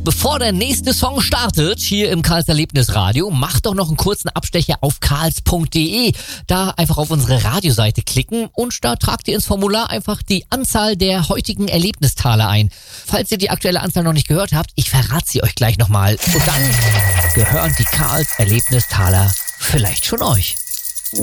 Bevor der nächste Song startet, hier im Karls Erlebnisradio, macht doch noch einen kurzen Abstecher auf karls.de. Da einfach auf unsere Radioseite klicken und da tragt ihr ins Formular einfach die Anzahl der heutigen Erlebnistaler ein. Falls ihr die aktuelle Anzahl noch nicht gehört habt, ich verrate sie euch gleich nochmal. Und dann gehören die Karls Erlebnistaler vielleicht schon euch.